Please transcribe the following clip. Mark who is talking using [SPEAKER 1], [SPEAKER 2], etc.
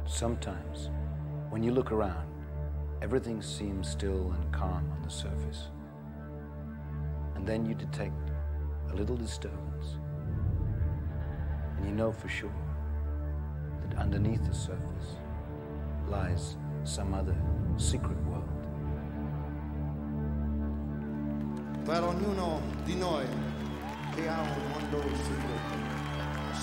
[SPEAKER 1] Sometimes, when you look around, everything seems still and calm on the surface. And then you detect a little disturbance. And you know for sure that underneath the surface lies some other secret world.
[SPEAKER 2] Per ognuno di noi che ha un mondo segreto.